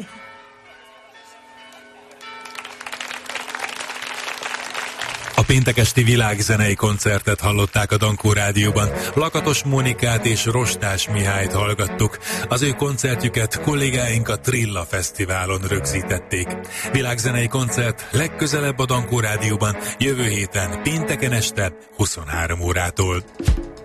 A péntek esti világzenei koncertet hallották a Dankó Rádióban. Lakatos Mónikát és Rostás Mihályt hallgattuk. Az ő koncertjüket kollégáink a Trilla Fesztiválon rögzítették. Világzenei koncert legközelebb a Dankó Rádióban jövő héten pénteken este 23 órától.